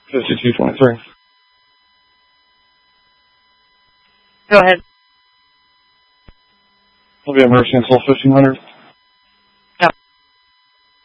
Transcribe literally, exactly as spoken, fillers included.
fifty-two twenty-three. Go ahead. I'll be at Mercy until fifteen hundred.